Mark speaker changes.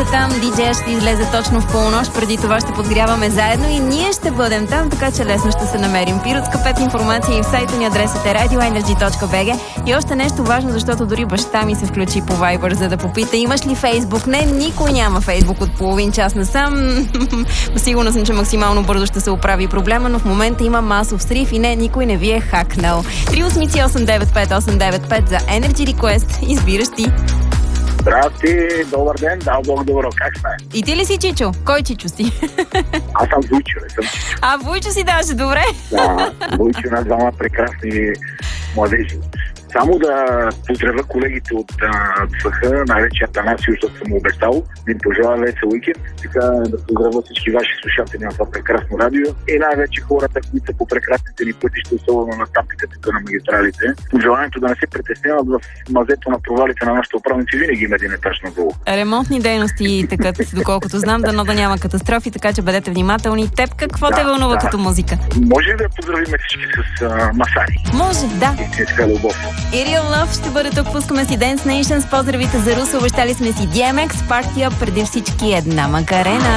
Speaker 1: там, диджея ще излезе точно в полунощ, преди това ще подгряваме заедно и ние ще бъдем там, така че лесно ще се намерим. Пиротска 5 информация и в сайта ни адресът е radioenergy.bg. И още нещо важно, защото дори баща ми се включи по Viber, за да попита, имаш ли Фейсбук? Не, никой няма Фейсбук от половин час насам. Сигурна съм, че максимално бързо ще се оправи проблема, но в момента има масов срив и не, никой не ви е хакнал. 3889895 за Energy Request. Избираш ти.
Speaker 2: Здрасти, добър ден, да, Бог добро, как сме?
Speaker 1: И ти ли си Чичо? Кой Чичо си?
Speaker 2: Аз съм Войчо, не съм Чичо.
Speaker 1: А, Войчо си даже, добре.
Speaker 2: Да, Войчо на двама прекрасни младежи. Само да поздравя колегите от ЦХ, най-вече Атанасио, защото съм обещал, да им пожелая весел уикенд. Така да поздравя всички ваши слушатели на това прекрасно радио и най-вече хората, които са по прекрасните ни пътища, особено на тапите тук на магистралите. Пожеланието да не се притесняват в мазето на провалите на нашите управници винаги има един етаж надолу.
Speaker 1: Ремонтни дейности такът, доколкото знам, дано да няма катастрофи, така че бъдете внимателни. Теб какво те вълнува като музика?
Speaker 2: Може ли да поздравим всички с Масари?
Speaker 1: Може, да.
Speaker 2: Истинска любов.
Speaker 1: И Real Love ще бъде тук, пускаме си Dance Nation с поздравите за Руса, обещали сме си DMX, партия преди всички една Макарена.